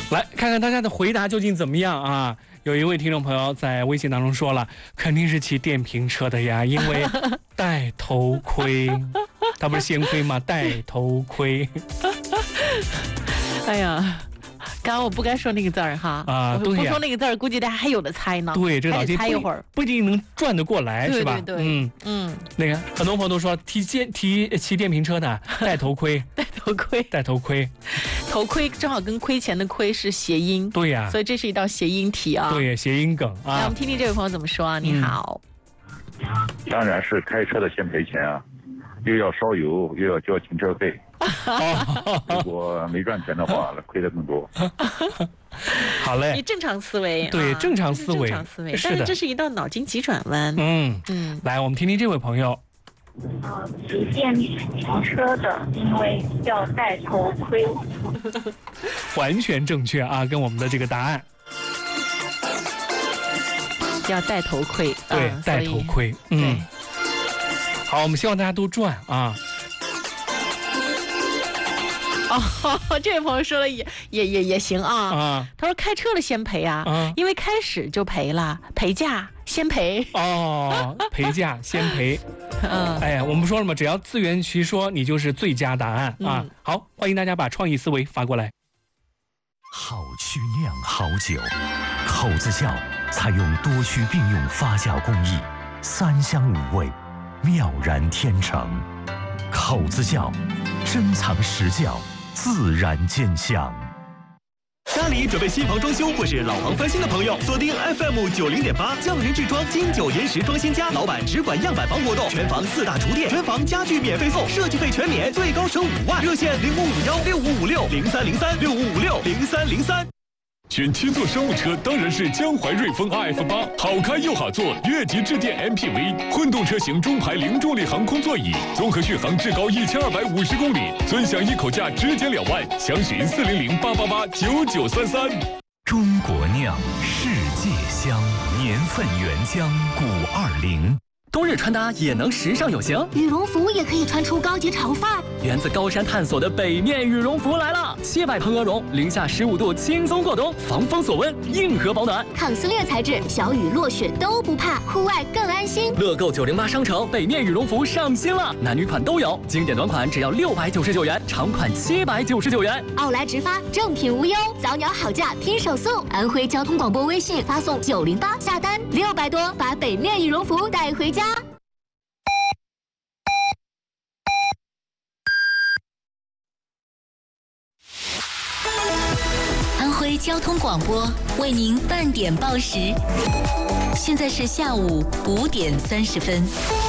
来看看大家的回答究竟怎么样啊？有一位听众朋友在微信当中说了，肯定是骑电瓶车的呀，因为戴头盔。他不是先盔吗？戴头盔。 哎呀，刚刚我不该说那个字儿哈啊， 对呀， 不说那个字儿，估计大家还有的猜呢。 对，这个脑筋猜一会儿不一定能转得过来， 对是吧？ 对， 那个很多朋友都说骑电瓶车的戴头盔，戴头盔， 头盔正好跟亏钱的亏是谐音， 对呀， 所以这是一道谐音题啊。 对，谐音梗啊。 来，我们听听这位朋友怎么说啊？你好， 当然是开车的先赔钱啊，又要烧油，又要交停车费。如果没赚钱的话，亏得更多。 好嘞， 你正常思维， 对，正常思维， 但是这是一道脑筋急转弯。 来，我们听听这位朋友。 骑电瓶车的，因为要戴头盔。 完全正确啊，跟我们的这个答案。 要戴头盔， 对，戴头盔。好，我们希望大家都赚啊。 哦，这位朋友说了也行啊。他说开车了先赔啊，因为开始就赔了，赔价先赔。 哦，赔价先赔。哎呀，我们说了嘛，只要自圆其说，你就是最佳答案啊。好，欢迎大家把创意思维发过来。 好曲酿好酒，口子窖采用多区并用发酵工艺，3香5味，妙然天成。口子窖，珍藏实窖，自然见香。 家里准备新房装修或是老房翻新的朋友，锁定 FM 90.8，匠人制装金9岩石装新家，老板只管样板房活动，全房4大厨电，全房家具免费送，设计费全免，最高省5万。热线05516556030305560303。 选7座商务车当然是江淮瑞风 RF8，好开又好坐，越级致电 MPV， 混动车型中排零重力航空座椅，综合续航至高1250公里，尊享一口价直减2万，详询40088889933。 中国酿，世界香，年份原浆520。 冬日穿搭也能时尚有型， 羽绒服也可以穿出高级潮范儿。 源自高山探索的北面羽绒服来了，700蓬鹅绒，零下15度轻松过冬，防风锁温，硬核保暖， 抗撕裂材质，小雨落雪都不怕，户外更安心。 乐购908商城北面羽绒服上新了，男女款都有，经典短款只要699元，长款799元。 奥莱直发，正品无忧，早鸟好价拼手速。安徽交通广播微信发送908，下单600多，把北面羽绒服带回家。安徽交通广播为您半点报时，现在是下午5点30分。